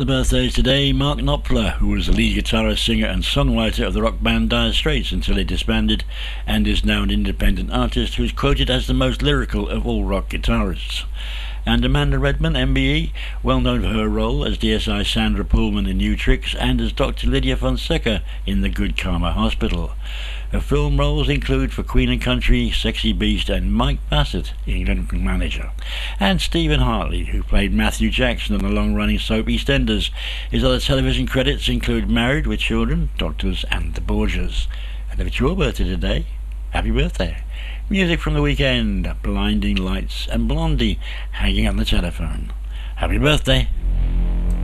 other birthdays today. Mark Knopfler, who was the lead guitarist, singer and songwriter of the rock band Dire Straits until it disbanded, and is now an independent artist who is quoted as the most lyrical of all rock guitarists. And Amanda Redman, MBE, well known for her role as DSI Sandra Pullman in New Tricks and as Dr. Lydia Fonseca in The Good Karma Hospital. Her film roles include for Queen and Country, Sexy Beast and Mike Bassett, England Manager. And Stephen Hartley, who played Matthew Jackson on the long-running soap EastEnders. His other television credits include Married with Children, Doctors and The Borgias. And if it's your birthday today, happy birthday. Music from The Weekend, Blinding Lights and Blondie, Hanging on the Telephone. Happy birthday.